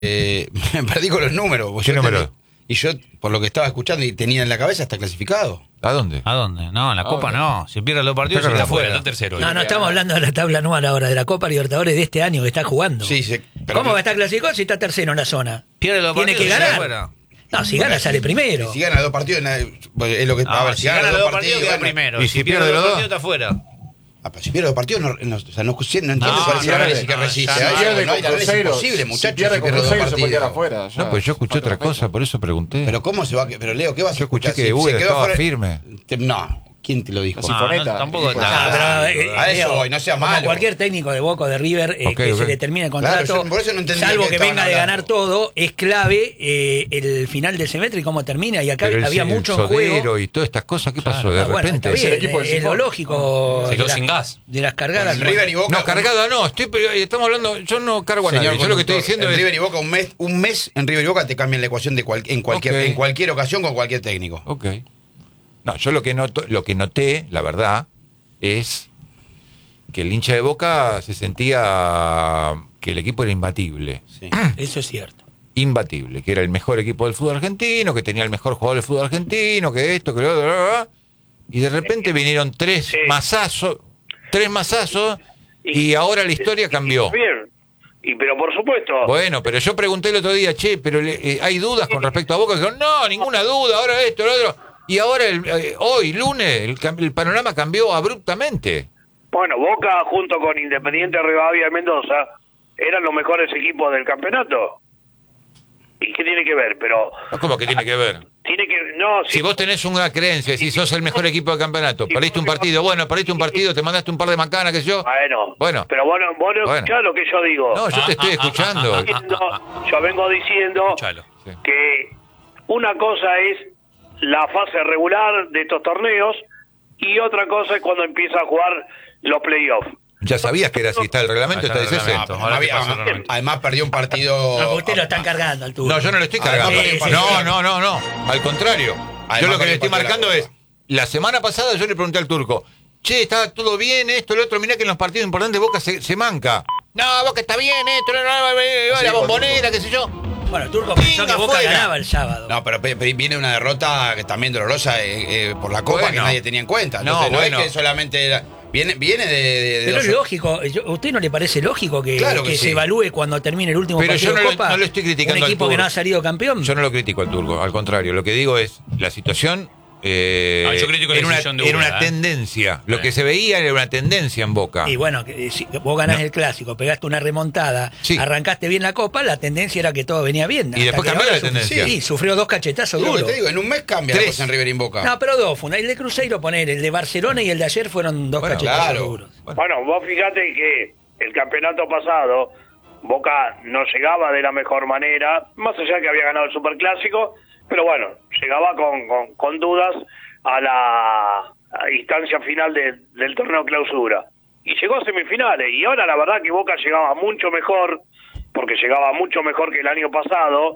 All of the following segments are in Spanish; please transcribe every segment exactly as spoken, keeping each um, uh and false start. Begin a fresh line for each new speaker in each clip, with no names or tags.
Eh, me perdí con los números.
¿Qué número?
Tenía, y yo, por lo que estaba escuchando y tenía en la cabeza, está clasificado.
¿A dónde?
¿A dónde? No, en la
¿A
Copa
dónde?
no. Si pierde los partidos,
Está
está
afuera.
fuera, está tercero.
No, no estamos hablando de la tabla anual ahora, de la Copa Libertadores de este año que está jugando.
Sí, sí. pero
¿Cómo
que-
va a estar clasificado si está tercero en la zona?
Pierde los
Tiene
partidos,
que
está
ganar.
fuera.
No, si gana sale primero.
Si gana dos partidos, na- bueno, es lo que.
Ah,
a ver,
si gana los dos partidos, queda
bueno.
primero.
¿Y
si
si
pierde
pierde
los
los
partidos,
dos?
está fuera.
Ah, pero si pierde dos partidos, no, no, o sea, no, no entiendo
No,
cuál es el
no,
análisis que
no,
resiste.
ya
Ay,
no.
no,
pierde
no,
con
el análisis
Cruzeiro,
imposible,
si
muchachos.
pierde
si
con
pierde dos
Cruzeiro se puede quedar
partidos.
afuera. ya.
No, pues yo escuché otra cosa, por eso pregunté.
Pero ¿cómo se va a que- Pero Leo, ¿qué vas a
Yo escuché
escuchar?
que
Si
Uber
se quedó
estaba
fuera-
firme.
Te- No, ¿quién te lo dijo?
Sí,
No, no,
Sinfoneta.
tampoco
Ah,
está.
Ah, pero, eh,
a eso
Leo,
voy, no sea
como
malo.
cualquier técnico de Boca o de River eh,
Ok,
que
ok.
se le termine el
Claro,
contrato,
yo por eso no entendía
salvo
qué
que
estaban
venga de
hablando.
ganar todo, es clave eh, el final del semestre y cómo termina. Y acá
Pero el,
había
el
mucho en
Sodero
juego.
y todas estas cosas, ¿qué pasó?
Ah,
de
bueno,
repente.
está bien,
el equipo del
es, es lo
Sifón.
lógico.
Se quedó
de las-
sin gas.
De las cargadas.
En River y Boca.
No, cargada no, estoy, pero estamos hablando, yo no cargo a nadie.
Señor
Yo lo que estoy
conductor,
diciendo
en
es.
River y Boca un mes, un mes en River y Boca te cambian la ecuación de cual- en cualquier
Ok.
en cualquier ocasión con cualquier técnico.
Ok. No, yo lo que noto, lo que noté, la verdad, es que el hincha de Boca se sentía que el equipo era imbatible.
Sí.
Eso es cierto.
Imbatible, que era el mejor equipo del fútbol argentino, que tenía el mejor jugador del fútbol argentino, que esto, que lo otro, bla, bla, bla. Y de repente vinieron tres
Sí.
mazazos, tres mazazos, y ahora la historia cambió.
Bien, y pero por supuesto.
Bueno, pero yo pregunté el otro día, che, pero le- eh, ¿hay dudas con respecto a Boca? Dijeron, no, ninguna duda, ahora esto, lo otro. Y ahora, el, eh, hoy, lunes, el, cam- el panorama cambió abruptamente.
Bueno, Boca junto con Independiente Rivadavia y Mendoza eran los mejores equipos del campeonato. ¿Y qué tiene que ver? Pero
¿Cómo que tiene que ver?
tiene que no
Si vos tenés una creencia, si sos el mejor equipo del campeonato, perdiste un partido, bueno, perdiste un partido, te mandaste un par de macanas, qué sé yo.
Bueno,
Bueno.
pero bueno, bueno,
Bueno.
escuchá lo que yo digo.
No, yo te estoy escuchando.
Diciendo- yo vengo diciendo
Escuchalo.
Sí.
que una cosa es la fase regular de estos torneos y otra cosa es cuando empieza a jugar los playoffs.
Ya sabías que era así, está el reglamento,
Está
está
el
ese.
reglamento.
No,
Ahora
había-
te paso el reglamento.
además perdió un partido.
No, usted lo están cargando al turno.
No, yo no le estoy
Además,
cargando.
sí, sí,
no,
sí.
no, no, no. Al contrario.
Además,
yo lo que le
porque
estoy
partió la
marcando
Copa.
es, la semana pasada yo le pregunté al turco, che, está todo bien, esto, lo otro, mirá que en los partidos importantes Boca se, se manca. No, Boca está bien, esto, no, no, no, no, la bombonera, qué sé yo.
Bueno, el Turco pensó
Venga,
que Boca
fuera.
ganaba el sábado.
No, pero pe- pe- viene una derrota que también dolorosa eh, eh, por la Copa
Bueno.
que nadie tenía en cuenta.
No,
Entonces, no,
bueno.
es que solamente era- viene, viene de, de- de
Pero
los-
es lógico, yo- ¿a usted no le parece lógico que,
Claro que
que
sí.
se evalúe cuando termine el último
Pero
partido
yo no
de
lo-
Copa?
no lo estoy criticando
Un
al
equipo que
Turco.
no ha salido campeón.
Yo no lo critico al turco, al contrario, lo que digo es, la situación eh,
Ah, yo critico la
era, una,
decisión de
era
Uber,
una
¿eh?
tendencia. Lo
Sí.
que se veía era una tendencia en Boca.
Y bueno, que, si vos ganás el clásico, pegaste una remontada,
Sí.
arrancaste bien la Copa, la tendencia era que todo venía bien.
Y
Hasta
después
que
cambió
ahora
la
sufrió-
tendencia.
Sí, sufrió dos cachetazos
Lo que
duros.
te digo, en un mes cambia la
Tres.
cosa en River y en Boca.
No, pero dos, fue una- el de Cruzeiro, poner, el de Barcelona y el de ayer fueron dos
Bueno,
cachetazos
claro.
duros.
Bueno, vos fíjate que el campeonato pasado Boca no llegaba de la mejor manera, más allá que había ganado el Superclásico, pero bueno, llegaba con, con, con dudas a la a instancia final de- del torneo clausura. Y llegó a semifinales, y ahora la verdad que Boca llegaba mucho mejor, porque llegaba mucho mejor que el año pasado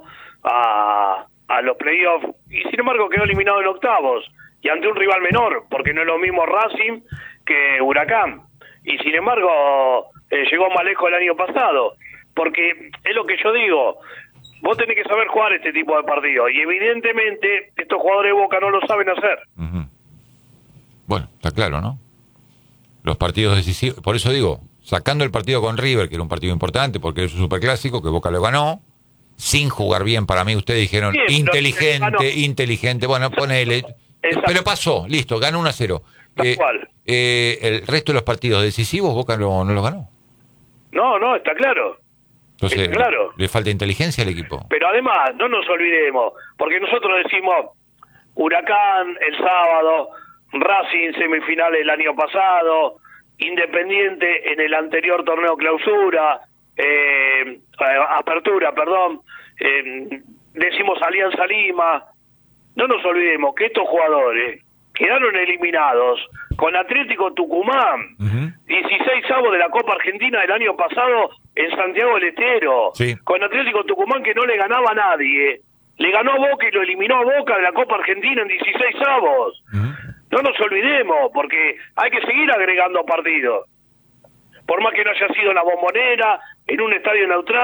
a, a los playoffs, y sin embargo quedó eliminado en octavos, y ante un rival menor, porque no es lo mismo Racing que Huracán. Y sin embargo, eh, llegó más lejos el año pasado. Porque es lo que yo digo, vos tenés que saber jugar este tipo de partidos. Y evidentemente, estos jugadores de Boca no lo saben hacer.
Ujú. Bueno, está claro, ¿no? Los partidos decisivos, por eso digo, sacando el partido con River, que era un partido importante, porque es un superclásico, que Boca lo ganó, sin jugar bien, para mí ustedes dijeron,
Bien, pero
inteligente,
ganó.
inteligente, bueno, ponele.
Exacto.
Pero pasó, listo, ganó uno a cero.
Tal
Eh,
cual.
eh, el resto de los partidos decisivos, Boca no, no los ganó.
No, no, está claro.
Entonces,
Eh, claro.
le falta inteligencia al equipo.
Pero además, no nos olvidemos, porque nosotros decimos Huracán el sábado, Racing semifinales el año pasado, Independiente en el anterior torneo clausura, eh, apertura, perdón, eh, decimos Alianza Lima. No nos olvidemos que estos jugadores quedaron eliminados con Atlético Tucumán,
Ujú.
dieciséis avos de la Copa Argentina del año pasado en Santiago del Estero,
Sí.
con Atlético Tucumán que no le ganaba a nadie, le ganó a Boca y lo eliminó a Boca de la Copa Argentina en dieciséis avos.
Ujú.
No nos olvidemos, porque hay que seguir agregando partidos. Por más que no haya sido en la Bombonera, en un estadio neutral,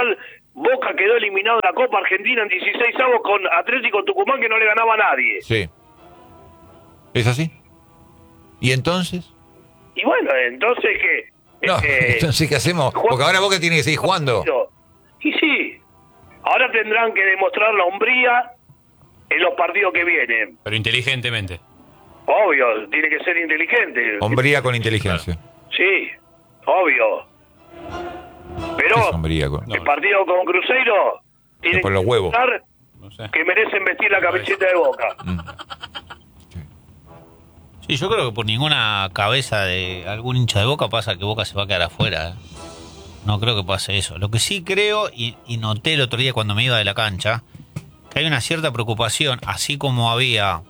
Boca quedó eliminado de la Copa Argentina en dieciséis avos con Atlético Tucumán, que no le ganaba a nadie.
Sí. ¿Es así? ¿Y entonces?
Y bueno, entonces, ¿qué?
No,
Eh,
entonces, ¿qué hacemos? Porque ahora Boca tiene que seguir jugando.
Y sí, ahora tendrán que demostrar la hombría en los partidos que vienen.
Pero inteligentemente.
Obvio, tiene que ser inteligente.
Hombría con inteligencia.
Sí, obvio. Pero
¿Qué es hombría con...?
el partido con Cruzeiro tiene
Por
que
los huevos.
demostrar
No sé.
que merecen vestir la camiseta de Boca.
Mm.
Sí, yo creo que por ninguna cabeza de algún hincha de Boca pasa que Boca se va a quedar afuera. ¿eh? No creo que pase eso. Lo que sí creo, y, y noté el otro día cuando me iba de la cancha, que hay una cierta preocupación, así como había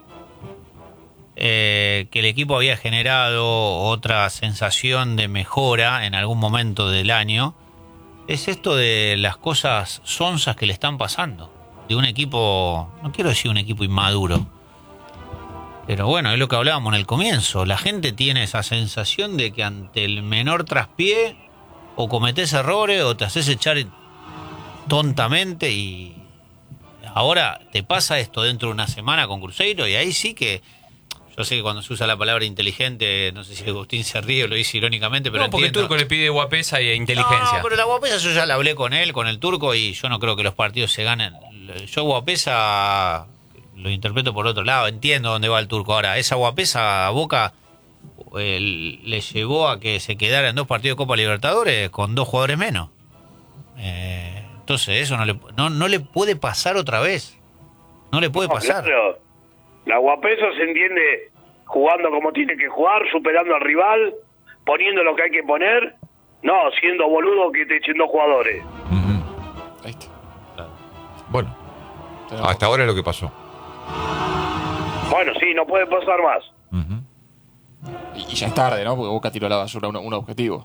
eh, que el equipo había generado otra sensación de mejora en algún momento del año, es esto de las cosas sonzas que le están pasando. De un equipo, no quiero decir un equipo inmaduro, pero bueno, es lo que hablábamos en el comienzo. La gente tiene esa sensación de que ante el menor traspié o cometés errores o te haces echar tontamente, y ahora te pasa esto dentro de una semana con Cruzeiro, y ahí sí que yo sé que cuando se usa la palabra inteligente, no sé si Agustín se ríe o lo dice irónicamente, pero
No, porque el
entiendo.
turco le pide guapesa y inteligencia.
No, pero la Guapesa yo ya la hablé con él, con el turco, y yo no creo que los partidos se ganen. Yo Guapesa lo interpreto por otro lado, entiendo dónde va el turco. Ahora, esa Guapesa a Boca eh, le llevó a que se quedara en dos partidos de Copa Libertadores con dos jugadores menos. Eh, entonces eso no le, no, no le puede pasar otra vez. No le puede
No,
pasar.
claro. La guapesa se entiende jugando como tiene que jugar, superando al rival, poniendo lo que hay que poner, no siendo boludo que te echen dos jugadores.
Ujú.
Ahí está.
Bueno,
Tenemos-
hasta ahora es lo que pasó.
Bueno, sí, no puede pasar más.
Ujú.
Y, y ya es tarde, ¿no? Porque Boca tiró a la basura un, un objetivo.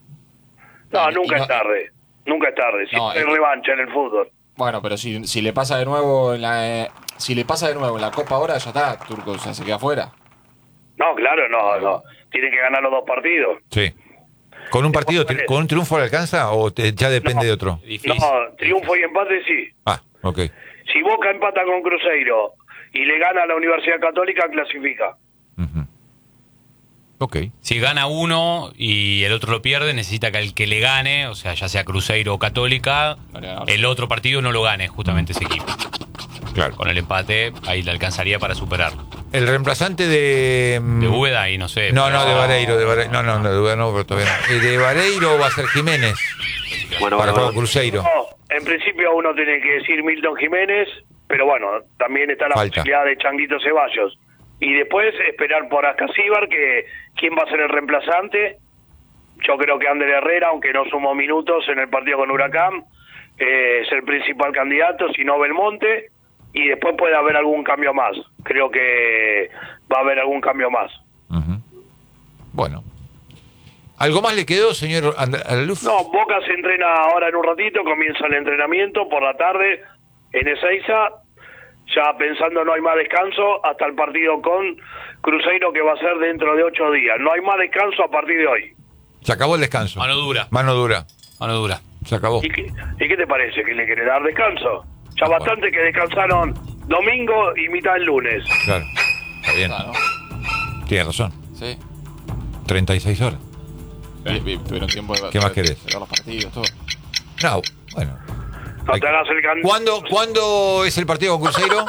No,
Y-
nunca
y no-
es tarde. Nunca es tarde. Siempre
No,
hay
es-
revancha en el fútbol.
Bueno, pero si, si le pasa de nuevo en la eh, si le pasa de nuevo en la Copa ahora, ya está, Turco, o sea, se queda fuera.
No, claro, no, no. Tiene que ganar los dos partidos.
Sí. ¿Con un partido,
Después-
con un triunfo le alcanza o te- ya depende
No.
de otro?
Difícil.
No, triunfo y empate sí.
Ah, ok.
Si Boca empata con Cruzeiro y le gana a la Universidad Católica, clasifica.
Ujú. Ok.
Si gana uno y el otro lo pierde, necesita que el que le gane, o sea, ya sea Cruzeiro o Católica,
No le gana.
el otro partido no lo gane justamente ese equipo.
Claro.
Con el empate, ahí le alcanzaría para superarlo.
El reemplazante de... mm,
De Úbeda y no sé.
No,
pero-
no, de Vareiro, de Vareiro. No, no, no, de Úbeda no, pero todavía no. Eh, De Vareiro va a ser Jiménez
Bueno,
para
bueno,
jugar Cruzeiro.
no, en principio uno tiene que decir Milton Jiménez, pero bueno, también está la
Falta.
posibilidad de Changuito Ceballos. Y después esperar por Ascasíbar, que quién va a ser el reemplazante. Yo creo que Ander Herrera, aunque no sumó minutos en el partido con Huracán, eh, es el principal candidato, si no Belmonte, y después puede haber algún cambio más. Creo que va a haber algún cambio más.
Ujú. Bueno. ¿Algo más le quedó, señor And- Andaluz?
No, Boca se entrena ahora en un ratito, comienza el entrenamiento por la tarde en Ezeiza, ya pensando no hay más descanso hasta el partido con Cruzeiro, que va a ser dentro de ocho días. No hay más descanso a partir de hoy.
Se acabó el descanso.
Mano dura,
Mano dura.
mano dura.
Se acabó.
¿Y qué, y qué te parece? ¿Que le quiere dar descanso? Ya
Ah,
bastante que descansaron domingo y mitad del lunes.
Claro. Está bien.
Claro.
Tiene razón.
Sí.
treinta y seis horas.
Vi- vi- Tuvieron tiempo de,
¿Qué más
de-
querés?
de ver los partidos, todo.
No, bueno.
No te hagas el can-
¿Cuándo, ¿Cuándo es el partido con Cruzeiro?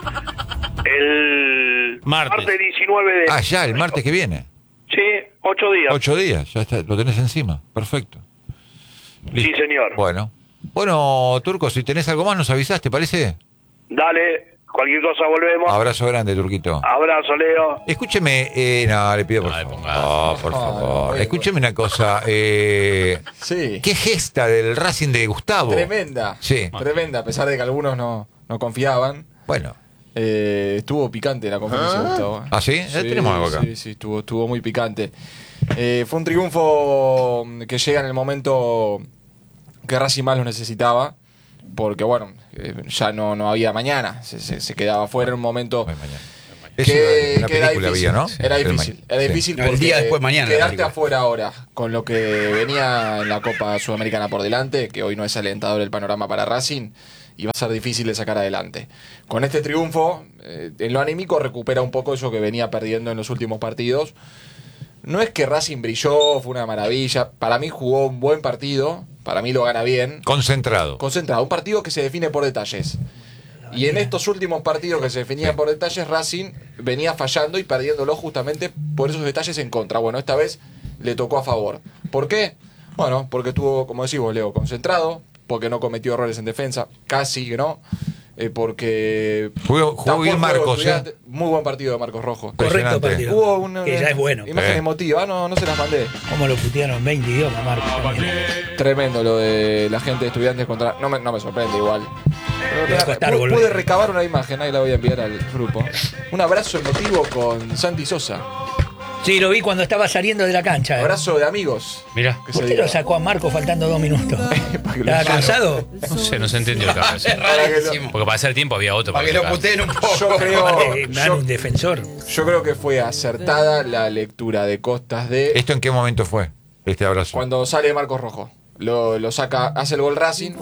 El
Martes.
diecinueve de...
Ah, ya, el martes que viene.
Sí, ocho días.
Ocho días, ya está, lo tenés encima. Perfecto.
Sí, señor.
Bueno. Bueno, Turco, si tenés algo más, nos avisás, ¿te parece?
Dale, cualquier cosa volvemos.
Abrazo grande, Turquito.
Abrazo, Leo.
Escúcheme, eh, no, le pido por
No le
favor.
pongas.
No, por
No,
favor.
no, no,
Escúcheme una cosa. Eh,
Sí.
¿Qué gesta del Racing de Gustavo?
Tremenda.
Sí.
Tremenda, a pesar de que algunos no, no confiaban.
Bueno.
Eh, estuvo picante la conferencia de Gustavo.
¿Ah, sí? Ya tenemos algo acá.
Sí, sí, estuvo, estuvo muy picante. Eh, fue un triunfo que llega en el momento que Racing más lo necesitaba, porque bueno, eh, ya no, no había mañana, se, se- se quedaba fuera en un momento
Hoy mañana. Eso
que,
en la
que era
película
difícil,
había, ¿no?
Era
Sí.
difícil, era
Sí.
difícil
No, el
porque
día después, mañana, la
quedarte
película.
afuera ahora con lo que venía en la Copa Sudamericana por delante, que hoy no es alentador el panorama para Racing, y va a ser difícil de sacar adelante. Con este triunfo, eh, en lo anímico recupera un poco eso que venía perdiendo en los últimos partidos. No es que Racing brilló, fue una maravilla. Para mí jugó un buen partido, para mí lo gana bien.
Concentrado.
Concentrado, un partido que se define por detalles. Y en estos últimos partidos que se definían por detalles, Racing venía fallando y perdiéndolo justamente por esos detalles en contra. Bueno, esta vez le tocó a favor. ¿Por qué? Bueno, porque estuvo, como decís vos, Leo, concentrado, porque no cometió errores en defensa, casi que no, eh, porque...
Jugó, jugó bien
tampoco
Marcos, ¿eh?
Estudiantes- Muy buen partido de Marcos Rojo.
Correcto
Impresionante.
partido.
Hubo una
que ya es bueno.
imagen
Eh.
emotiva, no, no se las mandé.
Como lo putearon en veinte idiomas, Marco. también.
Tremendo lo de la gente de Estudiantes contra... No me, no me sorprende igual. Pero
Le va a costar
pu-
volver.
pude recabar una imagen, ahí la voy a enviar al grupo. Un abrazo emotivo con Santi Sosa.
Sí, lo vi cuando estaba saliendo de la cancha. ¿eh?
Abrazo de amigos.
Mirá.
Que
¿Por
se
qué
diga.
lo sacó a Marco faltando dos minutos?
Para que lo-
¿Estaba cansado?
No sé, no se entendió lo que acaba de decir.
Para que lo-
Rarísimo.
Porque para hacer tiempo había otro.
Para que lo
sacar.
puteen un poco.
Yo creo,
Eh, dan
yo,
un defensor.
yo creo que fue acertada la lectura de Costas de
¿Esto en qué momento fue? Este abrazo.
cuando sale Marcos Rojo. Lo, lo saca, hace el gol Racing.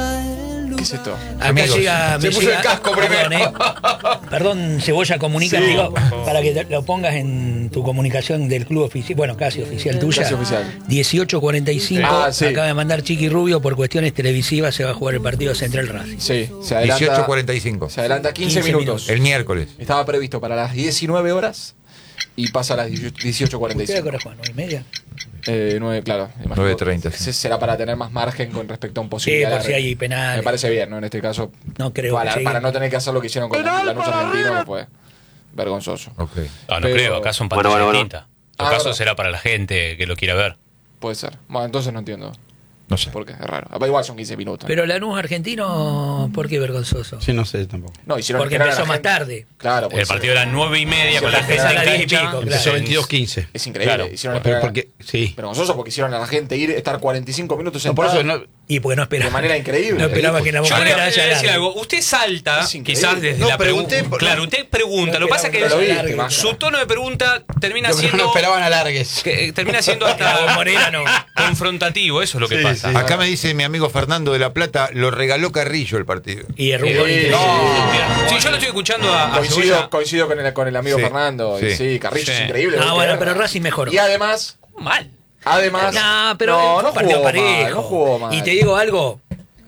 ¿Qué es esto?
Acá
Amigos.
llega.
Se
me
puso
llega-
el casco
perdón,
primero.
eh. Perdón, Cebolla Comunica,
Sí,
digo,
por favor.
para que te- lo pongas en tu comunicación del club oficial, bueno, casi oficial tuya.
Casi oficial.
dieciocho cuarenta y cinco,
Ah, sí.
acaba de mandar Chiqui Rubio por cuestiones televisivas, se va a jugar el partido Central Racing.
Sí, se adelanta,
dieciocho cuarenta y cinco.
se adelanta quince,
quince
minutos.
El miércoles.
Estaba previsto para las diecinueve horas y pasa a las dieciocho cuarenta y
¿Qué
cinco.
hora juega? ¿nueve y media?
Eh, nueve, claro. imagino.
nueve treinta, sí.
Ese será para tener más margen con respecto a un posible
Sí, por
alargue.
si hay penales.
Me parece bien, ¿no? En este caso.
No creo
Para,
que llegue.
para no tener que hacer lo que hicieron con la Lanús Argentino, que fue vergonzoso.
Ok.
No, no
Pero-
creo, acá son
Bueno,
pantallas
bueno, bueno.
distintas. En todo
Ah,
caso
bueno.
será para la gente que lo quiera ver.
Puede ser. Bueno, entonces no entiendo
No sé.
por qué, es raro. Ah, igual son quince minutos.
Pero Lanús argentino, ¿por qué vergonzoso?
Sí, no sé tampoco.
no, hicieron
Porque
esperar a la
empezó más
gente.
tarde.
Claro, puede
El
ser.
partido era nueve y media con la
Empezó
defensa
a las
en
diez y
cancha.
pico,
Empezó
claro.
veintidós quince.
Es increíble.
Claro.
Hicieron
Pero
esperar.
porque, sí.
Vergonzoso porque hicieron a la gente ir, estar cuarenta y cinco minutos
No, por eso
sentados.
no,
Y porque no esperaba.
De manera increíble.
No esperaba que la
Yo le
bombonera
voy a
haya
decir
alargue.
algo. Usted salta,
Es increíble.
quizás desde
No,
la
pregunté
pregunta.
por-
Claro, usted pregunta.
No
Lo que pasa es que
esperaba
que lo
su-
vi, que baja.
su tono de pregunta termina
yo creo que
siendo.
no esperaban alargues.
que, eh, termina siendo
La
hasta
bombonera no.
confrontativo, eso es lo que
Sí,
pasa.
sí.
Acá me dice mi amigo Fernando de La Plata, lo regaló Carrillo el partido.
Y el rumbo
Eh,
increíble.
no, mira, sí, yo lo estoy escuchando a, a
Coincido,
Cebolla.
coincido con el, con el amigo
Sí,
Fernando. y
sí.
Sí, Carrillo es
Sí.
increíble.
Ah,
hay que
bueno,
ver.
pero Racing mejoró.
Y además,
Mal.
además.
No, pero
no,
fue
no
un partido
jugó
parejo.
mal, no jugó mal.
Y te digo algo,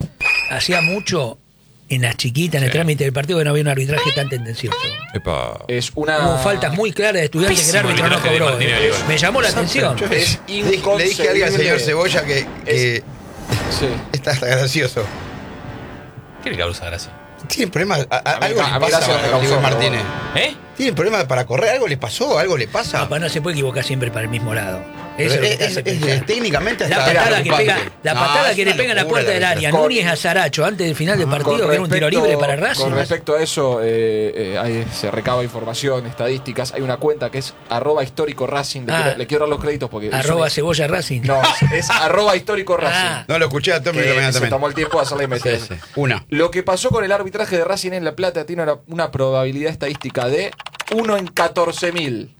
hacía mucho en las chiquitas, en el trámite del partido, que no había un arbitraje tan tendencioso.
Epa.
Es una.
Hubo faltas muy claras de estudiantes que el árbitro no
arbitraje de
cobró.
Martínez
eh.
Oliver.
Me llamó la atención.
Es
Le, le dije algo al
inconcebible.
señor Cebolla que, que
Sí.
está hasta gracioso.
¿Qué le causa gracia?
Tienen problemas. a- a-
A mí-
algo
a
le
mí
pasa
gracia no me
a
causó,
Oliver
pero
Martínez.
¿Eh?
¿Tienen problemas para correr? ¿Algo le pasó? ¿Algo le pasa?
Papá no se puede equivocar siempre para el mismo lado. Eso es,
Pero
lo que te
es-
hace
es-
pensar.
es- técnicamente
La
hasta
patada que
preocupante.
pega, la
No,
patada
es
que le
una
pega en la
locura
puerta del
la
área,
Con-
Núñez a Saracho antes del final del partido,
Con
que era un tiro
respecto-
libre para Racing.
Con respecto a eso, eh, eh, ahí se recaba información, estadísticas. Hay una cuenta que es arroba histórico Racing. Le,
Ah.
quiero, le quiero dar los créditos porque. es
Arroba
una-
cebolla Racing.
No, es, es arroba histórico Racing.
Ah.
No lo escuché a Tommy
Que
Romero
se
también.
tomó el tiempo de hacer la
Sí,
investigación.
sí. Una.
Lo que pasó con el arbitraje de Racing en La Plata tiene una, una probabilidad estadística de uno en catorce mil.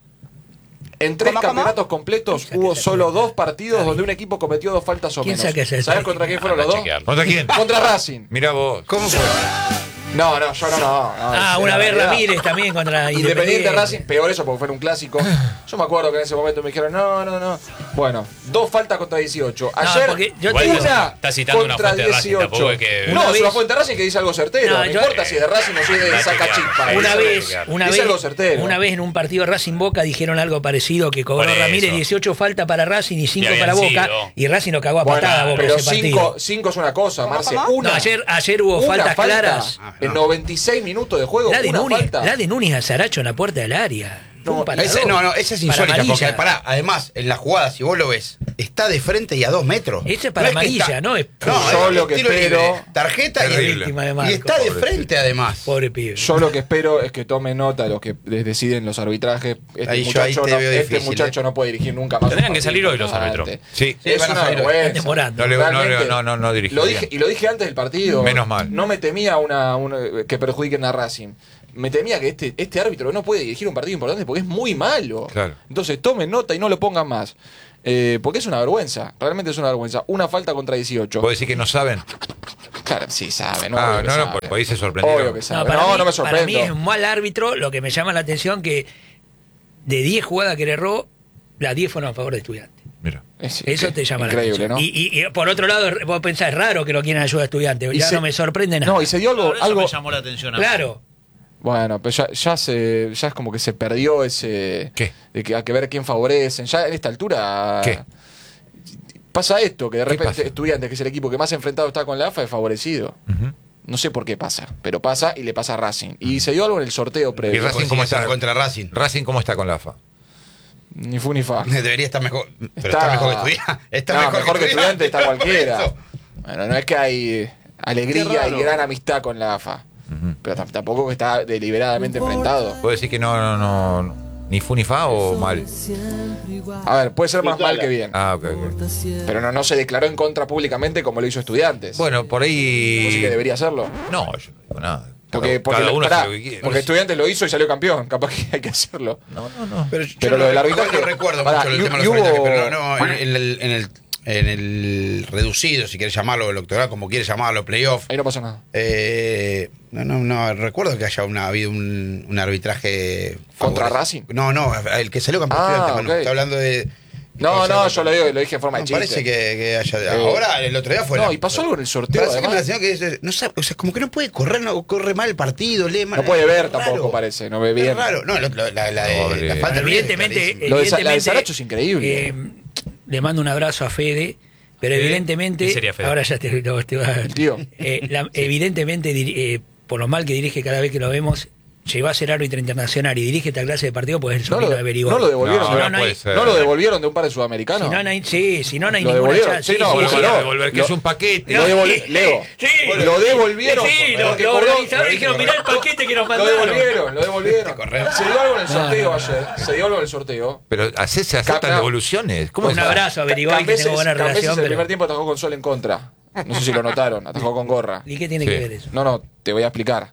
En tres
¿Cómo, cómo?
campeonatos completos
¿Quién
hubo
saca
solo
esa-
dos partidos donde un equipo cometió dos faltas o
¿Quién
menos.
saca esa
¿Sabes
estadística?
contra quién fueron los
Anda a
dos?
chequearlo.
¿Contra quién?
Contra Racing.
Mira vos.
¿Cómo fue?
No, no, yo no, no. no,
Ah,
es
una
la
vez
realidad.
Ramírez también contra
Independiente Racing, peor eso porque fue un clásico. Yo me acuerdo que en ese momento me dijeron, no, no, no. Bueno, dos faltas contra dieciocho. Ayer,
porque yo
Igual
te
está-
una
está citando una
contra
fuente de Racing,
dieciocho.
tampoco es que-
No,
Una
es una
vez-
fuente de Racing que dice algo certero.
No,
No,
yo-
importa si es de Racing o si es de
Está
saca
chequeado.
chispa.
Una
Eso
vez,
es lo que
una
Dice
vez,
algo certero.
una vez en un partido Racing Boca dijeron algo parecido que cobró
Por eso.
Ramírez dieciocho falta para Racing y cinco
Y
para
habían
Boca
sido.
y Racing lo cagó a
Bueno,
patada Boca
pero
ese
cinco,
partido.
cinco es una cosa, Marce.
¿Cómo?
Una,
No, ayer, ayer hubo
una
faltas
falta
claras.
en noventa y seis minutos de juego.
La de,
una
Núñez,
falta.
la de Núñez a Saracho en la puerta del área. Fue
No,
un patadón.
Ese- no, no, esa es
Para
insólita. Porque,
amarilla.
pará, además, en la jugada, si vos lo ves, está de frente y a dos metros.
Ese es para
que
amarilla,
está-
¿no? Es-
No,
Yo
es
lo que
tiro libre,
espero-
tarjeta y,
Terrible.
Víctima de Marco,
y está de
pobrecito.
frente además.
Pobre pibe.
Yo lo que espero es que tomen nota los que les deciden los arbitrajes. Este,
Ahí yo ahí
muchacho,
te
no,
veo
este
difícil,
muchacho
¿eh?
no puede dirigir nunca más.
Tendrían
un
que salir
partido
hoy los árbitros.
importante.
Sí.
Es
van a
una
salir hoy.
vergüenza.
Están demorando.
No, le- no,
Realmente.
no, no, no dirigió
Lo dije,
bien.
y lo dije antes del partido.
Menos mal.
No me temía una, una- que perjudiquen a Racing. me temía que este, este árbitro no puede dirigir un partido importante porque es muy malo.
Claro.
Entonces tomen nota y no lo pongan más. Eh, porque es una vergüenza, realmente es una vergüenza. Una falta contra dieciocho.
¿Puedo decir que no saben?
Claro, sí saben. No,
Ah,
obvio que
no, no,
saben.
por, por ahí se sorprendieron.
Obvio que
No,
saben.
para
No,
mí,
no me
para mí
sorprendo.
es un mal árbitro. Lo que me llama la atención que de diez jugadas que le erró, las diez fueron a favor de Estudiantes.
Mira.
Es
Eso
incre-
te llama
increíble,
la
¿no?
atención. Y, y- y por otro lado, vos pensás, es raro que lo quieran ayudar a Estudiantes.
Y
Ya
se-
no me sorprende nada.
No, y se dio algo.
Claro, eso
algo
me llamó la atención a mí.
Claro.
Bueno, pero ya, ya, se, ya es como que se perdió ese.
¿Qué?
De que hay que ver quién favorecen. Ya en esta altura.
¿Qué?
Pasa esto, que de
¿Qué
repente
pasa?
Estudiantes, que es el equipo que más enfrentado está con la A F A, es favorecido.
Ujú.
No sé por qué pasa, pero pasa y le pasa a Racing. Y se dio algo en el sorteo
¿Y
previo.
Racing cómo está?
Contra Racing.
Racing, ¿cómo está con la A F A?
Ni fu ni fa.
Debería estar mejor. Pero está, mejor que estudiante. Está
No,
mejor,
que estudiante está
por
cualquiera.
eso.
Bueno, no es que hay alegría
Qué raro.
y gran amistad con la A F A.
Ujú.
Pero tam- tampoco que está deliberadamente enfrentado.
¿Puedo decir que no, no, no, ni fu ni fa o mal?
A ver, puede ser más mal que bien.
Ah, ok, ok.
Pero no, no se declaró en contra públicamente como lo hizo Estudiantes.
Bueno, por
¿Vos sí
ahí...
que debería hacerlo?
No, yo no digo nada.
Porque,
Cada-
porque,
cada uno
pará,
hace lo que quiere.
porque Estudiantes lo hizo y salió campeón. Capaz que hay que hacerlo.
No, no, no.
Pero, yo
Pero
no-
lo del arbitraje-
No recuerdo
Pará,
mucho el
y-
tema de
y
los
hubo-
arbitrajes, pero no, en, en el, en, el, en el reducido, si quieres llamarlo, el doctoral, como quieres llamarlo, playoff.
Ahí no pasó nada.
Eh, no, no, no, recuerdo que haya una, habido un, un arbitraje.
¿Contra
favorable.
Racing?
No, no, el que salió campeón.
Ah,
Estudiantes, Manu,
ok.
está hablando de.
No,
de-
no, yo lo digo, lo dije en forma de
No,
chiste.
parece que, que haya.
Eh,
ahora, el otro día fue.
no,
la-
y pasó algo en el sorteo,
Parece que me
además.
la señora que dice, no sabe, o sea, como que no puede correr, no corre mal el partido, lee mal.
No puede ver
Es
tampoco,
raro.
parece, no ve
Es
bien.
raro. No, lo- lo- la, la, de-
Pobre.
la falta de
Evidentemente,
clarísimo.
Lo de Sa- la de
evidentemente,
Saracho es increíble.
eh, le mando un abrazo a Fede, pero
Fede,
evidentemente.
¿quién sería Fede?
Ahora ya te, te- te va-
El tío.
Eh, la- Evidentemente, diri- eh, por lo mal que dirige cada vez que lo vemos, llegó a ser árbitro internacional y dirige esta clase de partido, pues es el
No
sobrino
lo,
de Berigón.
no lo devolvieron.
No,
de-
no,
no
no
puede
hay-
ser.
¿No lo devolvieron de un par de sudamericanos.
Si no, no hay, sí, si no, no hay
Lo
ninguna
devolvieron.
chance.
Sí, no,
¿Cómo
bueno,
lo van a
no.
devolver? Que
Lo-
es un paquete.
Lo devol- Leo.
Sí,
Lo devolvieron.
Sí, lo,
porque
lo
cobró-
organizaron y dijeron, mirá el paquete que nos
Lo
mandaron.
devolvieron, lo devolvieron.
Correcto.
Se dio algo en el sorteo
No, no,
ayer. Se dio algo en el sorteo.
Pero hace- se aceptan
Capaz-
devoluciones. ¿Cómo
Un
es?
abrazo a Berigón, que
Cambeses-
tengo buena
Cambeses
relación.
el
Pero...
primer tiempo atajó con Sol en contra. No sé si lo notaron. Atajó con gorra.
¿Y qué tiene
Sí.
que ver eso?
No, no, te voy a explicar.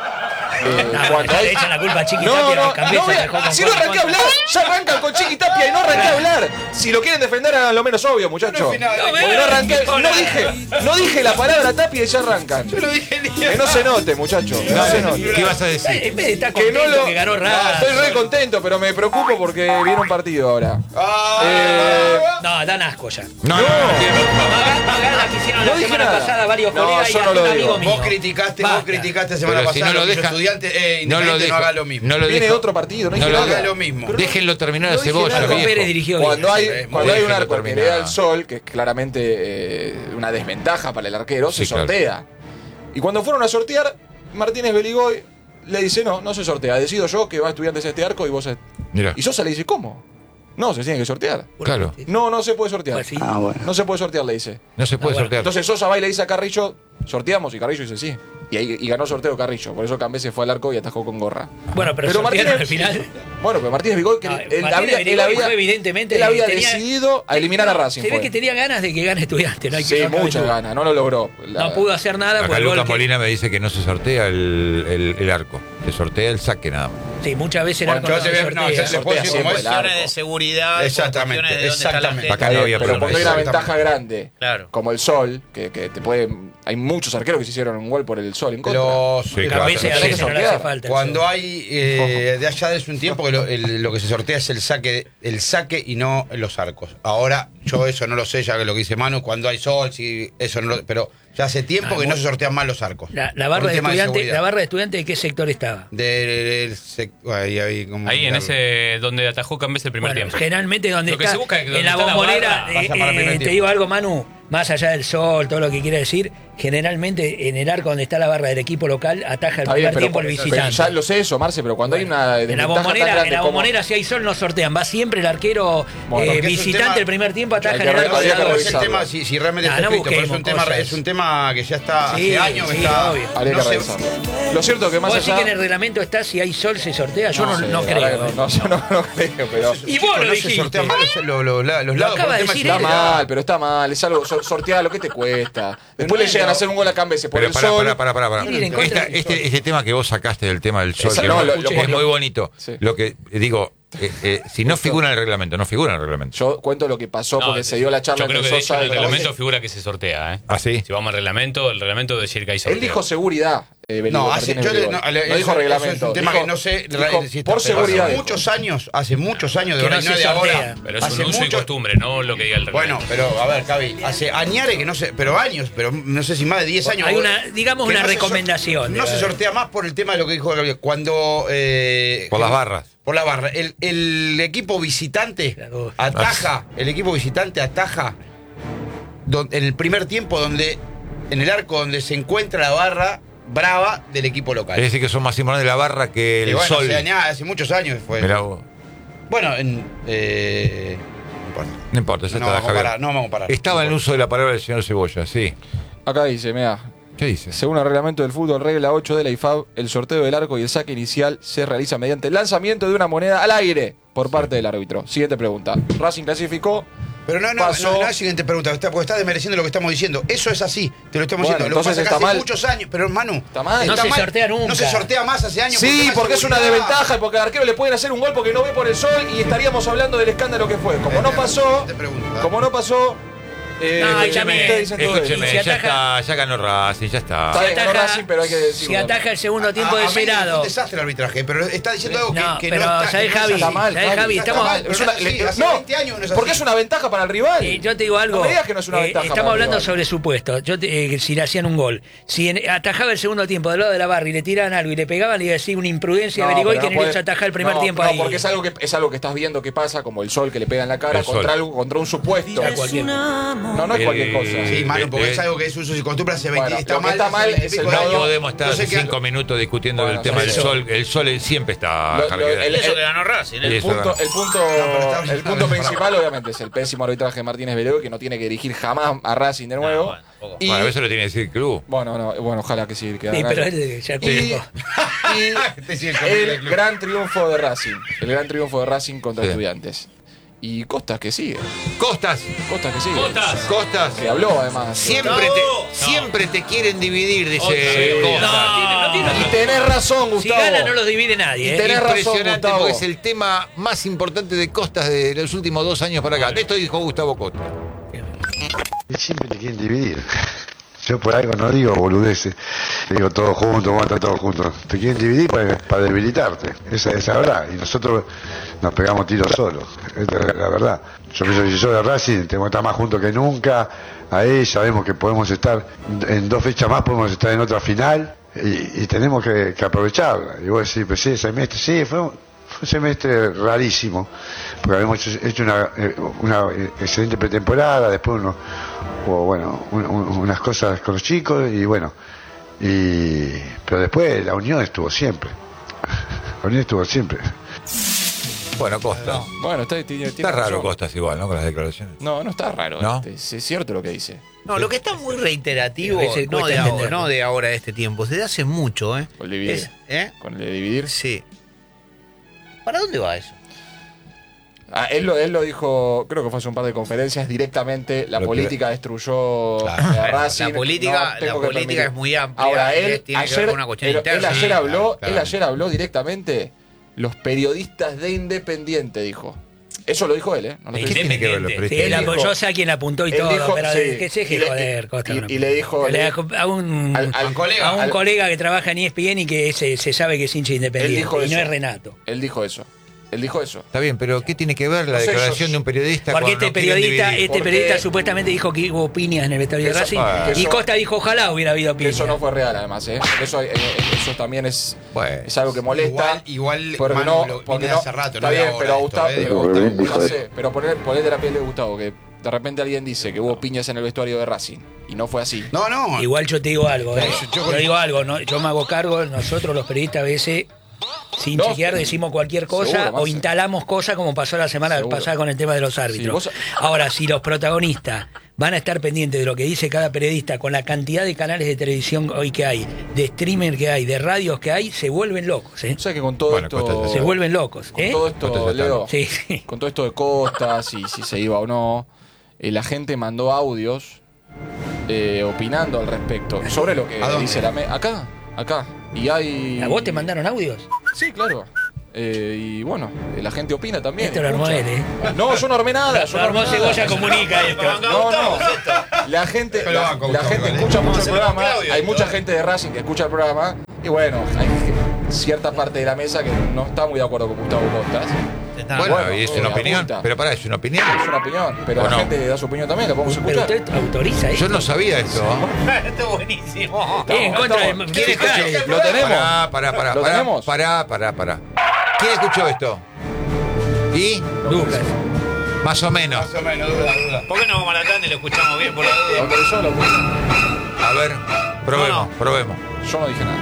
Eh,
Ah,
cuando
ya
hay-
le echan la culpa a Chiqui
No,
Tapia,
no,
Cambeses
no voy a-
atajó con
si no
Juan
arranqué a
Contra.
hablar, ya arrancan con Chiqui Tapia y no arranqué a hablar. Si lo quieren defender, hagan lo menos obvio, muchachos.
No, no, no,
Porque
no,
no arranqué,
no,
no
no.
dije, no dije la palabra Tapia y ya arrancan.
Yo lo dije ni-
Que no se note, muchachos. Que no se note.
¿Qué vas a decir?
En vez de estar
Que
contento
no lo.
que ganó
No,
Racing.
estoy re contento, pero me preocupo porque viene un partido ahora.
Ah,
Eh,
No, dan asco ya.
No, no, no, no.
Magá- Magá que hicieron
No
la
dije
semana
nada.
pasada varios
No,
colegas y
yo no
hasta
lo
un
digo.
amigo mío.
Vos criticaste,
Basta.
vos criticaste semana
Pero si
pasada
no lo
que los
deja-
estudiantes eh,
No lo
Independiente no
dejo.
haga lo mismo.
No lo
Viene
dejo.
otro partido, no
No
dije
lo
No
nada.
haga lo mismo.
Déjenlo terminar a
No dije
Cebolla,
nada.
Marco Pérez
viejo.
dirigió bien.
Cuando hay,
Eh,
cuando hay un
déjenlo
arco que le
terminar.
da el sol, que es claramente eh, una desventaja para el arquero, se
Sí, claro.
sortea. Y cuando fueron a sortear, Martínez Beligoy le dice, no, no se sortea, decido yo que va a Estudiantes a este arco y vos... a-".
Mira.
Y Sosa le dice, ¿cómo? No, se tiene que sortear.
Claro.
No, no se puede sortear.
Pues sí.
No se puede sortear, le dice.
No se puede
Ah, bueno.
sortear.
Entonces Sosa va y le dice a Carrillo, sorteamos, y Carrillo dice sí. Y, ahí, y ganó sorteo Carrillo. Por eso Cambé se fue al arco y atajó con gorra.
Bueno, pero, sortearon al final.
Bueno, pero Martínez Bigol, que
No,
él,
Martínez
había, él
Bigol
había-
fue evidentemente-
él había
tenía-
decidido a eliminar a Racing.
Se ve
fue.
que tenía ganas de que gane Estudiante. No hay
Sí,
que no cabe
muchas
duda.
ganas, no lo logró. La-
No pudo hacer nada por
Acá
el gol
Lucas
que-
Molina me dice que no se sortea el, el, el arco. Se sortea el saque nada más.
Sí, muchas veces el
Bueno,
arco
yo
no
te
se
veo- no,
sortea.
yo te puedo decir
Sortea
cómo es.
siempre el
Cuestiones
arco.
de seguridad,
Exactamente,
cuestiones de dónde está la
exactamente.
gente.
Acá no había
Pero
problema.
cuando hay una
Exactamente.
ventaja grande,
Claro.
como el Sol, que, que te puede. Hay muchos arqueros que se hicieron un gol por el Sol en contra.
Pero
Sí,
A
claro.
veces, a
Tenés
veces
que
no le hace
sortear.
falta.
Cuando
eso.
hay eh, de allá desde un tiempo que lo, el- lo que se sortea es el saque, el saque y no los arcos. Ahora yo eso no lo sé, ya que lo que dice Manu, cuando hay sol, si eso no lo, pero ya hace tiempo
Ah,
que no
vos-
se sortean mal los arcos.
La, la
Por
barra
un
de
tema
estudiante,
seguridad.
la barra de estudiante, ¿de qué sector estaba?
Del sec- ahí, ahí, ¿cómo
Ahí en
explicarlo?
ese donde atajó Cambés el primer
Bueno,
tiempo.
generalmente donde
Lo que
está,
se busca es que donde
en la
está la
bombonera,
barra,
eh,
vaya para el primer
eh, te
tiempo.
digo algo, Manu, más allá del sol, todo lo que quiere decir, generalmente en el arco donde está la barra del equipo local ataja el
Está
primer
bien, pero,
tiempo el
pero
visitante.
ya lo sé eso, Marce, pero cuando hay una
En la
desventaja tan
bombonera,
grande
en la
como-
bombonera si hay sol no sortean, va siempre el arquero
Bueno,
eh,
porque es un
visitante
tema-
el primer tiempo ataja
Hay
en
que
el
re-
arco
habría
de
que
la
No,
doble.
es el
revisarlo.
tema, si, si realmente
Nah,
está
no
escrito, pero es un,
busquemos
tema,
cosas.
es un tema que ya está
Sí,
hace años que
sí,
está.
obvio.
Habría
no
que
sé-
revisarlo. Lo cierto que más
¿Vos decís
allá.
que en el reglamento está si hay sol se sortea? Yo no,
sé,
no
ahora
creo.
que No, no, yo no, no creo, pero.
Y vos lo
no se
dijiste.
sortean mal los, lo- lo- la- los
Lo
lados.
acaba
por
de
un tema
decir
de
Está
él.
seguridad.
mal, pero está mal. Es algo, son sor- sortear lo que te cuesta. Después le llegan a hacer un gol a Cambese por
Pero
el
pará,
sol.
pará, pará, pará, pará.
Miren, en contra
Esta-
del sol.
este, este tema que vos sacaste del tema del sol,
Esa-
que
no,
es-
lo- lo-
es
lo-
muy bonito.
Sí.
Lo que digo, eh, eh, si no figura en el reglamento, no figura en el reglamento.
Yo cuento lo que pasó
No,
porque se dio la charla
yo creo
entre
que de hecho
Sosa
en
y
el reglamento figura que se sortea, ¿eh?
¿Ah, sí?
Si vamos al reglamento, el reglamento decir que hay sorteo.
Él dijo seguridad. eh, Beligo,
No, hace,
Martínez
yo le-
Beligo.
no, le-
No dijo
eso-
reglamento.
eso es un tema
dijo-
que no sé
dijo,
si está-
por
pero
seguridad.
Hace
dijo.
muchos años, hace muchos años, de
Que
verdad,
no
y no
se
de ahora.
sortea.
Pero es
hace
un uso y
mucho-
costumbre, no lo que diga el reglamento.
Bueno, pero a ver, Cavi, hace Añare que no sé, pero años, pero no sé si más de diez años.
Hay una, digamos,
que
una
no se sor-
recomendación.
No
de-
se sortea más por el tema de lo que dijo Gabriel. Cuando. eh,
Por las barras.
Por la barra. El, el equipo visitante
Claro.
ataja, el equipo visitante ataja don- en el primer tiempo donde, en el arco donde se encuentra la barra brava del equipo local.
Es decir, que son más Simón de la barra que el
Y bueno,
sol.
hace, años- hace muchos años fue.
Mirá vos.
Bueno, en. eh, no importa.
No importa, ya
No
está,
vamos a
Javier.
parar, no vamos a parar.
Estaba en el uso de la palabra del señor Cebolla, sí.
Acá dice, mira,
¿Qué dice?
según el reglamento del fútbol, regla ocho de la I F A B, el sorteo del arco y el saque inicial se realiza mediante el lanzamiento de una moneda al aire por parte del árbitro. Siguiente pregunta. Racing clasificó.
Pero no, no,
Pasó-
no, no es siguiente pregunta, está, porque estás desmereciendo lo que estamos diciendo. Eso es así, te lo estamos
Bueno,
diciendo. Lo que
entonces
pasa es que
está
hace
mal.
muchos años, pero Manu.
Está mal.
No se
mal.
sortea nunca.
No se sortea más hace años.
Sí,
hay
porque es una
seguridad.
desventaja, porque al arquero le pueden hacer un gol porque no ve por el sol y estaríamos hablando del escándalo que fue. Como no pasó,
Te pregunto,
como no pasó, eh,
No, y
ustedes
también-
dicen todo
Escúcheme,
eso.
Y si
ya
ataja-
está, ya ganó Racing, ya está.
Está bien, ganó
ataja-
Racing, pero hay que decirlo.
Si ataja el segundo tiempo
A- a
de
mí es
Cerado.
un desastre el arbitraje, pero está diciendo algo que
No,
que
pero
no está.
¿sabés,
que no es
Javi?
así.
Está mal,
¿Sabés,
Javi,
Javi?
está
Estamos,
mal.
Es
Pero
una-
no es
le-
así, hace
no,
veinte años no es
porque
así.
es una ventaja para el rival.
Eh, yo te digo algo.
No me digas que no es una
eh,
ventaja
estamos
para el
hablando
rival.
sobre supuestos. Yo te- eh, si le hacían un gol, si en- atajaba el segundo tiempo del lado de la barra y le tiraban algo y le pegaban, le iba a decir una imprudencia
No,
de Berigol
pero
que
no
no
puede-
hizo atajar el primer
no,
tiempo
no,
ahí.
porque es algo que es algo que estás viendo que pasa, como el sol que le pega en la cara
El sol.
contra algo, contra un supuesto.
A cualquier-
No, no es cualquier cosa.
Sí, Manu, porque
Eh,
es algo que es uso y costumbre hace veinte
Bueno,
está
lo que
mal.
está
hace
mal
veinte
es
y
el
pico de
No
daño.
años.
podemos estar
No sé qué-
cinco minutos discutiendo
Bueno,
del tema
sí,
del
sí.
sol. El sol siempre está.
Lo- lo-
Javier.
el-
Eso que ganó Racing, ¿eh?
El
Eso
punto,
ganó.
el punto,
pero está-
el punto principal, obviamente, es el pésimo arbitraje de Martínez Berego, que no tiene que dirigir jamás a Racing de nuevo.
bueno, poco.
y,
Bueno, eso lo tiene que decir el club.
bueno, no, bueno, ojalá que sí. Que
Sí,
haga
pero
algo.
él ya
y,
Te sigue
y
con el
el
club.
gran triunfo de Racing. El gran triunfo de Racing contra
Sí.
Estudiantes. Y Costas que sigue.
Costas,
Costas que sigue.
Costas.
Costas.
Que habló además.
Siempre
No.
te,
No.
siempre te quieren dividir, dice
Sí.
Costas.
No, tiene- no tiene-
Y tenés razón,
Si
Gustavo.
gana no los divide
Y
nadie. ¿eh?
tenés razón,
Impresionante,
Gustavo.
porque es el tema más importante de Costas de los últimos dos años para acá. De esto dijo Gustavo Costa.
Siempre te quieren dividir. Yo por algo no digo boludeces, digo todos juntos, vamos a estar todos juntos. Te quieren dividir para, para debilitarte, esa es la verdad. Y nosotros nos pegamos tiros solos, esta es la verdad. Yo pienso que si soy de Racing, tenemos que estar más juntos que nunca. Ahí sabemos que podemos estar, en dos fechas más podemos estar en otra final y, y tenemos que, que aprovecharla. Y vos decís, pues sí, semestre, sí, fue un, fue un semestre rarísimo, porque habíamos hecho, hecho una, eh, una excelente pretemporada, después uno, hubo, bueno, un- un- unas cosas con los chicos y bueno, y pero después la unión estuvo siempre, la unión estuvo siempre.
Bueno, Costas.
Bueno, está, tiene,
Está
tiene
raro
razón.
Costas igual, ¿no? Con las declaraciones.
No, no está raro.
¿No?
Este, es cierto lo que dice.
No, lo que está muy reiterativo,
A veces
no
cuesta
de, ahora,
entenderlo.
no de ahora de este tiempo, desde hace mucho, ¿eh?
Con el dividir.
Es- ¿eh?
Con el de dividir.
Sí. ¿Para dónde va eso?
Ah, él, lo, él lo dijo, creo que fue hace un par de conferencias, directamente, la
Pero-
política destruyó
Claro.
a
Bueno,
Racing.
la política-
no,
la
tengo que
política
permitir.
es muy amplia,
Ahora,
y
él,
tiene que ver
ayer,
con una cuestión
pero
interna.
él ayer
Sí,
habló,
claro.
él ayer habló directamente, los periodistas de Independiente, dijo. Eso lo dijo él, ¿eh? No lo
¿Y
estoy
qué tiene que ver los
Independiente.
Sí, él
periodistas?
apoyó, yo sé a quien apuntó y
Él
todo,
dijo-
pero
sí.
que se deje
Y le-
joder, Costa.
y-
no.
y le dijo-
Le-
le-
a un,
al- al-
colega,
a un
al-
colega que trabaja en E S P N y que se, se sabe que es hincha
Él
independiente.
dijo
Y no
eso.
es Renato.
Él dijo eso. Él dijo eso.
Está bien, pero ¿qué tiene que ver la
No sé,
declaración
yo-
de un periodista
Porque
con
este
no quieren
periodista,
dividir?
este
Porque-
periodista supuestamente dijo que hubo piñas en el vestuario de
Eso-
Racing.
ah,
y
eso-
Costa dijo, ojalá hubiera habido
Que
piñas.
eso no fue real, además, ¿eh? Eso, eh, eso también es,
Bueno.
es algo que molesta.
Igual, igual
Porque
Manu,
no,
lo
porque
viene
no,
hace rato,
está
no de
bien,
ahora
pero a
esto,
Gustavo,
eh,
pero,
digo,
Gustavo,
Rubén dijo
no
eso.
sé, pero poner, poner de la piel de Gustavo, que de repente alguien dice que hubo piñas en el vestuario de Racing y no fue así.
No, no.
Igual yo te digo algo, ¿eh?
No, yo-
Yo digo algo, ¿no? Yo me hago cargo, nosotros los periodistas a veces, sin
No,
chequear, decimos cualquier cosa
seguro,
o
Marce.
instalamos cosas como pasó la semana
Seguro.
pasada con el tema de los árbitros.
Sí, vos-
Ahora, si los protagonistas van a estar pendientes de lo que dice cada periodista con la cantidad de canales de televisión hoy que hay, de streamer que hay, de radios que hay, se vuelven locos, ¿eh?
O sea que con todo
Bueno,
esto.
Costa-
Se vuelven locos,
Con
¿eh?
todo esto,
Costa ya está.
Leo,
Sí, sí.
con todo esto de Costas y si se iba o no, eh, la gente mandó audios eh, opinando al respecto sobre lo que
¿A dónde?
dice la mesa. Acá, acá. Y hay.
¿A vos te mandaron audios?
Sí, claro. Eh, y bueno, eh, la gente opina también.
Esto lo armó
escucha.
él, ¿eh?
No, yo no armé nada. Yo
Lo
no
armó
armé
Cebolla
nada.
Comunica esto.
No, no. La gente,
Pero
la,
banco,
la
Gustavo,
gente
dale.
escucha mucho el programa.
Claudio,
Hay
esto,
mucha
eh.
gente de Racing que escucha el programa. Y bueno, hay cierta parte de la mesa que no está muy de acuerdo con Gustavo Costas.
Está-
Bueno,
bueno,
y es
eh,
una opinión.
apunta.
Pero pará, es una opinión.
Es una opinión, pero
¿O
la
no?
gente da su opinión también, la podemos
Pero
escuchar.
usted autoriza esto.
Yo no sabía esto.
Esto es buenísimo.
Eh, en contra de.
Estamos-
¿Quién está?
¿Qué? ¿Lo tenemos?
Pará, pará, pará.
¿Lo
pará,
tenemos?
Pará, pará, pará. ¿Quién escuchó esto? ¿Y?
Lucas.
Más o menos.
Más o menos, duda, duda.
¿Por qué no vamos a la tanda y lo escuchamos bien por la
¿Lo
duda?
autorizó? ¿Lo autorizó?
A ver, probemos,
No, no.
probemos.
Yo no dije nada.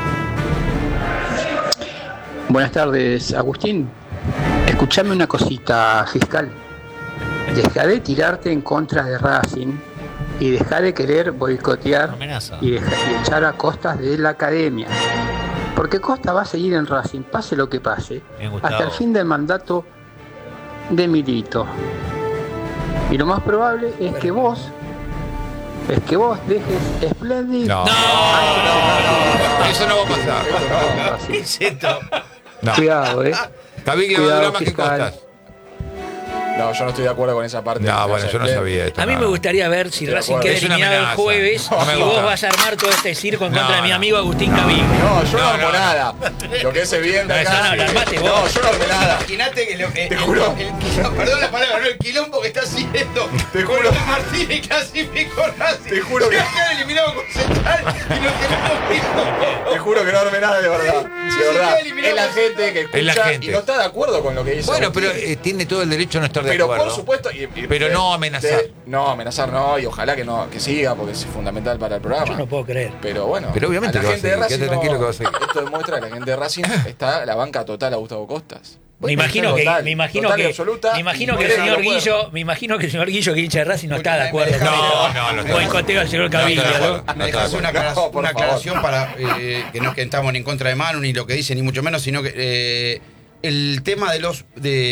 Buenas tardes, Agustín. Escuchame una cosita, fiscal. Deja de tirarte en contra de Racing y deja de querer boicotear
Amenaza.
y, deja- y echar a Costas de la academia. Porque Costa va a seguir en Racing, pase lo que pase,
Bien, Gustavo.
hasta el fin del mandato de Milito. Y lo más probable es que vos, es que vos dejes Splendid.
No. Eso no va a pasar.
¿Qué es esto?
No.
Cuidado, eh.
Caviglia va a
Cuidado,
durar más que
fiscal.
Costas.
No, yo no estoy de acuerdo con esa parte.
No, bueno,
O sea,
yo no
le-
sabía esto.
A mí
no.
me gustaría ver si
Estoy de
Racing
acuerdo.
queda
Es una
eliminado el
amenaza.
jueves
No me
y vos
gusta.
vas a armar todo este circo en
No,
contra de mi
no.
amigo Agustín Caviglia.
No, yo no,
No,
armo
no, no.
nada. Lo que es evidente
No,
acá.
eso no, lo armaste vos.
No, yo no armé nada.
Imagínate que lo, eh, el,
juro.
el quilombo- perdón la palabra, no, el quilombo que está haciendo
Te
con
juro.
los Martínez clasificó Racing.
Te juro que-
Se va a quedar eliminado con Central y nos quedamos viendo.
Te juro que no armé nada de verdad.
Sí,
De
sí,
verdad.
queda eliminado.
Es la gente que
Es la
escucha
gente.
y no está de acuerdo con lo que dice.
Bueno,
Agustín.
pero eh, tiene todo el derecho a no estar de
Pero
acuerdo.
por supuesto. y- y-
Pero
de-
no amenazar.
de- no, amenazar no, y ojalá que no, que siga, porque es fundamental para el programa.
Yo no puedo creer.
Pero bueno,
Pero obviamente
a
que
la
va a
gente de
seguir,
Racing
quédate tranquilo que va a seguir.
esto demuestra que la gente de Racing está la banca total a Gustavo Costas.
Me imagino que,
Total,
me imagino
total y
que,
absoluta,
me imagino
y
que el
quiere
señor
que lo pueda.
Guillo, me imagino que el señor Guillo, que hincha de Racing, no está de acuerdo con
No,
esto.
no, no está de
Boicoteo al señor Caviglia,
No está de
¿no?
acuerdo.
Me dejas una, aclara-
No, por
una
favor.
aclaración para eh, que no es que estamos ni en contra de Manu, ni lo que dice, ni mucho menos, sino que eh, el tema de los,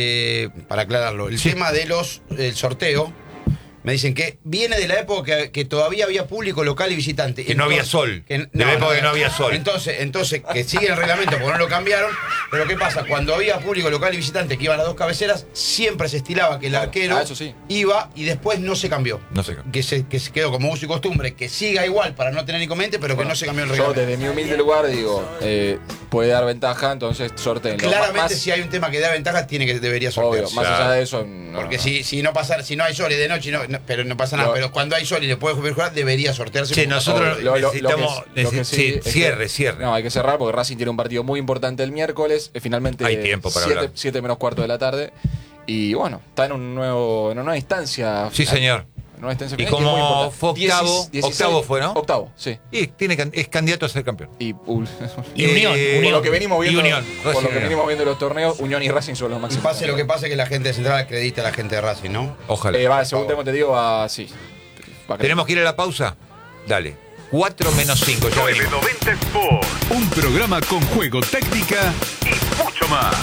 de para aclararlo, el tema de los, el sorteo, me dicen que viene de la época que, que todavía había público local y visitante.
Que no había sol.
que-
De la época que no había sol.
Entonces, entonces que sigue el reglamento porque no lo cambiaron, pero ¿qué pasa? Cuando había público local y visitante que iban a las dos cabeceras, siempre se estilaba que el arquero
Ah, eso sí.
iba y después no se cambió.
No se cambió.
Que se, que se quedó como uso y costumbre, que siga igual para no tener inconveniente, pero que no se cambió el
Yo
reglamento.
desde mi humilde lugar digo, eh, puede dar ventaja, entonces sorteenlo.
Claramente,
Más-
si hay un tema que da ventaja, tiene que debería
obvio,
sortearse.
más
Claro.
allá de eso, no,
Porque
no.
si, si no pasa, si no hay sol y de noche, no, no- pero no pasa nada.
Lo-
pero cuando hay sol y le puede jugar, debería sortearse.
Sí,
porque-
nosotros
Lo- lo- lo
necesitamos.
que- lo que
necesi-
sí
sí,
es que-
cierre, cierre.
No, hay que cerrar porque Racing tiene un partido muy importante el miércoles. eh, Finalmente,
Hay tiempo para
siete,
hablar.
siete menos cuarto de la tarde. Y bueno, está en un nuevo, en una nueva instancia.
Sí, señor.
En una instancia
Y
final que es muy
como
importante.
fue octavo,
Diecis-
octavo fue, ¿no?
Octavo, sí.
Y tiene, can- es candidato a ser campeón.
Y, uh,
Y Unión,
Eh,
por
Unión.
lo que venimos viendo,
Y Unión,
por
Racing
lo que
Unión.
venimos viendo en los torneos, Unión y Racing son los
Y
máximos.
pase lo que pase, que la gente de Central acredite a la gente de Racing, ¿no?
Ojalá.
Eh, va, según tengo te digo, va, sí. Va a
¿Tenemos que ir a la pausa? Dale. cuatro menos cinco, ya
nueve
venimos.
noventa Sport. Un programa con juego, técnica y mucho más.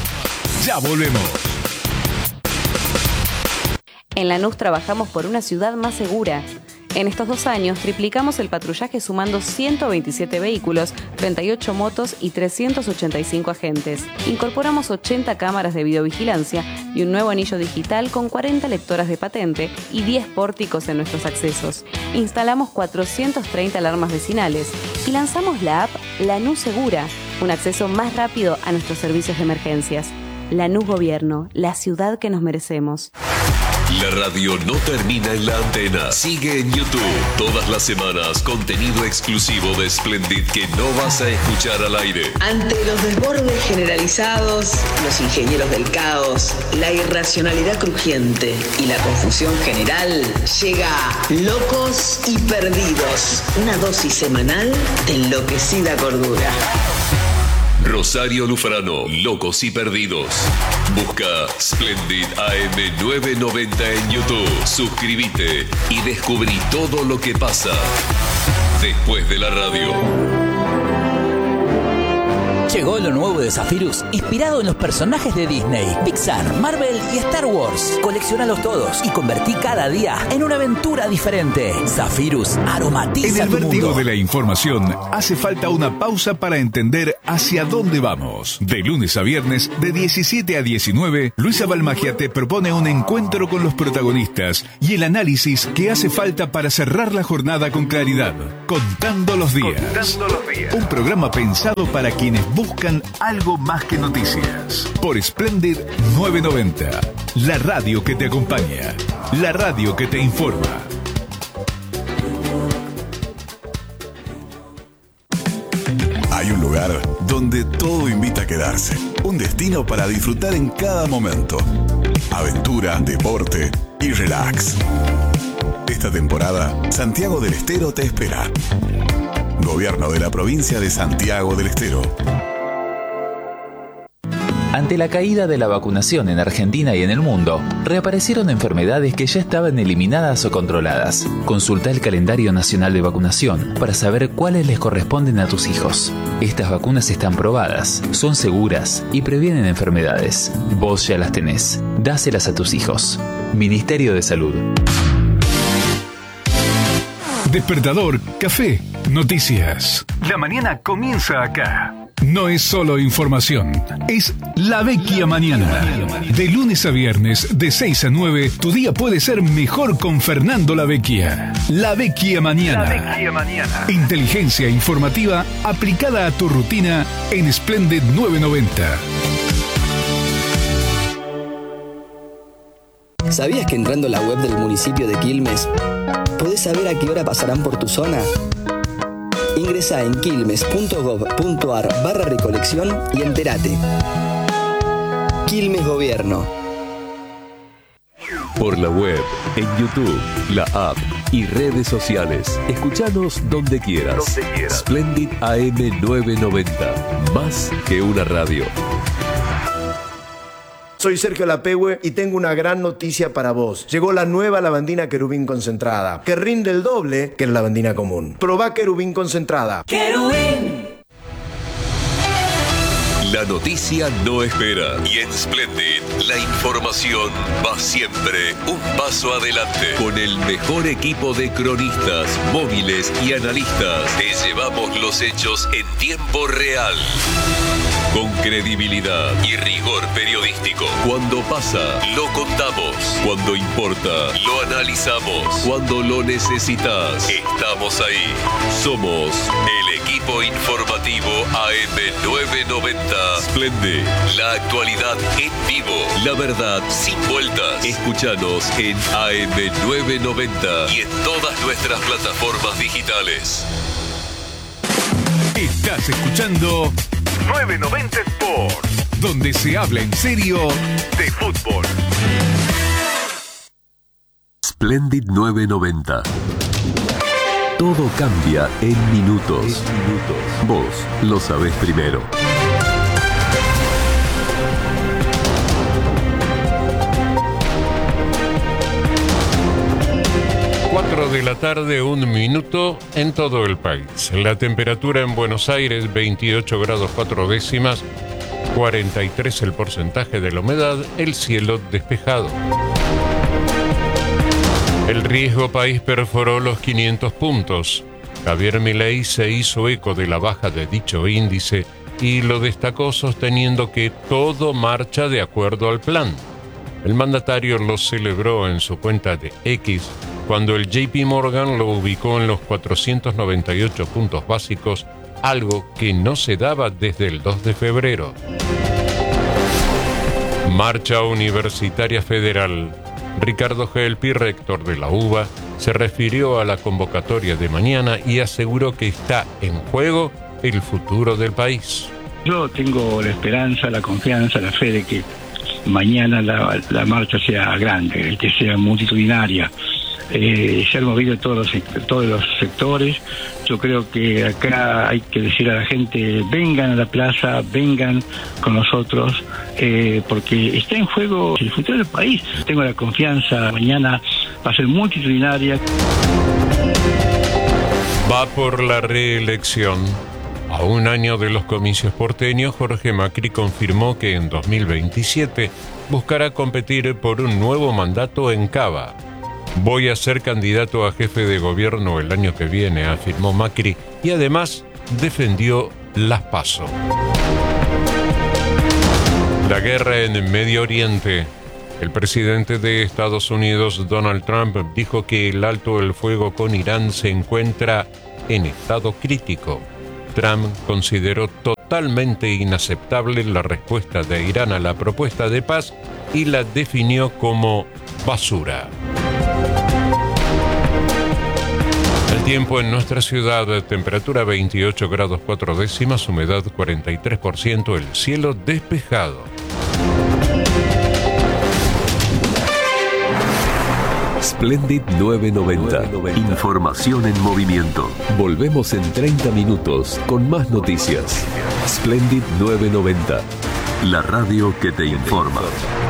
Ya volvemos.
En Lanús trabajamos por una ciudad más segura. En estos dos años triplicamos el patrullaje sumando ciento veintisiete vehículos, treinta y ocho motos y trescientos ochenta y cinco agentes. Incorporamos ochenta cámaras de videovigilancia y un nuevo anillo digital con cuarenta lectoras de patente y diez pórticos en nuestros accesos. Instalamos cuatrocientas treinta alarmas vecinales y lanzamos la app Lanús Segura, un acceso más rápido a nuestros servicios de emergencias. Lanús Gobierno, la ciudad que nos merecemos.
La radio no termina en la antena. Sigue en YouTube. Todas las semanas, contenido exclusivo de Splendid que no vas a escuchar al aire.
Ante los desbordes generalizados, los ingenieros del caos, la irracionalidad crujiente y la confusión general, llega Locos y Perdidos, una dosis semanal de enloquecida cordura.
Rosario Lufrano, Locos y Perdidos. Busca Splendid A M novecientos noventa en YouTube. Suscríbete y descubrí todo lo que pasa después de la radio.
Che,
Llegó lo nuevo de Zephyrus, inspirado en los personajes de Disney, Pixar, Marvel y Star Wars. Coleccionalos todos y convertí cada día en una aventura diferente. Zephyrus aromatiza
En el
tu
vértigo
mundo.
de la información hace falta una pausa para entender hacia dónde vamos. De lunes a viernes, de diecisiete a diecinueve, Luisa Balmagia te propone un encuentro con los protagonistas y el análisis que hace falta para cerrar la jornada con claridad. Contando los días.
Contando los días.
Un programa pensado para quienes buscan algo más que noticias. Por Splendid novecientos noventa. La radio que te acompaña. La radio que te informa.
Hay un lugar donde todo invita a quedarse. Un destino para disfrutar en cada momento. Aventura, deporte y relax. Esta temporada, Santiago del Estero te espera. Gobierno de la provincia de Santiago del Estero.
Ante la caída de la vacunación en Argentina y en el mundo, reaparecieron enfermedades que ya estaban eliminadas o controladas. Consulta el calendario nacional de vacunación para saber cuáles les corresponden a tus hijos. Estas vacunas están probadas, son seguras y previenen enfermedades. Vos ya las tenés. Dáselas a tus hijos. Ministerio de Salud.
Despertador, café, noticias. La mañana comienza acá. No es solo información, es La Vecchia Mañana. De lunes a viernes, de seis a nueve, tu día puede ser mejor con Fernando La Vecchia. La Vecchia Mañana.
La Vecchia Mañana.
Inteligencia informativa aplicada a tu rutina en Splendid novecientos noventa.
¿Sabías que entrando a la web del municipio de Quilmes podés saber a qué hora pasarán por tu zona? Ingresá en quilmes.gov.ar barra recolección y entérate. Quilmes Gobierno.
Por la web, en YouTube, la app y redes sociales. Escuchanos donde quieras.
Donde quieras.
Splendid A M novecientos noventa. Más que una radio.
Soy Sergio Lapehue y tengo una gran noticia para vos. Llegó la nueva lavandina Querubín concentrada, que rinde el doble que la lavandina común. Probá Querubín concentrada.
¡Querubín! La noticia no espera y en Splendid la información va siempre un paso adelante. Con el mejor equipo de cronistas, móviles y analistas te llevamos los hechos en tiempo real. Con credibilidad y rigor periodístico. Cuando pasa, lo contamos. Cuando importa, lo analizamos. Cuando lo necesitas, estamos ahí. Somos el equipo informativo A M novecientos noventa. Splendid, la actualidad en vivo. La verdad sin vueltas. Escúchanos en A M novecientos noventa y en todas nuestras plataformas digitales.
Estás escuchando
novecientos noventa Sports,
donde se habla en serio
de fútbol.
Splendid novecientos noventa. Todo cambia en minutos. Vos lo sabés primero.
cuatro de la tarde, un minuto en todo el país. La temperatura en Buenos Aires, veintiocho grados cuatro décimas, cuarenta y tres el porcentaje de la humedad, el cielo despejado. El riesgo país perforó los quinientos puntos. Javier Milei se hizo eco de la baja de dicho índice y lo destacó sosteniendo que todo marcha de acuerdo al plan. El mandatario lo celebró en su cuenta de X cuando el J P Morgan lo ubicó en los cuatrocientos noventa y ocho puntos básicos, algo que no se daba desde el dos de febrero. Marcha Universitaria Federal. Ricardo Gelpi, rector de la UBA, se refirió a la convocatoria de mañana y aseguró que está en juego el futuro del país.
Yo tengo la esperanza, la confianza, la fe de que mañana la, la marcha sea grande, que sea multitudinaria. Eh, se han movido todos los, todos los sectores. Yo creo que acá hay que decir a la gente, vengan a la plaza, vengan con nosotros, eh, porque está en juego el futuro del país. Tengo la confianza, mañana va a ser multitudinaria.
Va por la reelección. A un año de los comicios porteños, Jorge Macri confirmó que en dos mil veintisiete buscará competir por un nuevo mandato en Cava. Voy a ser candidato a jefe de gobierno el año que viene, afirmó Macri, y además defendió las PASO. La guerra en el Medio Oriente. El presidente de Estados Unidos, Donald Trump, dijo que el alto el fuego con Irán se encuentra en estado crítico. Trump consideró totalmente inaceptable la respuesta de Irán a la propuesta de paz y la definió como basura. El tiempo en nuestra ciudad, temperatura veintiocho grados cuatro décimas, humedad cuarenta y tres por ciento, el cielo despejado.
Splendid novecientos noventa. Información en movimiento. Volvemos en treinta minutos con más noticias. Splendid novecientos noventa. La radio que te informa.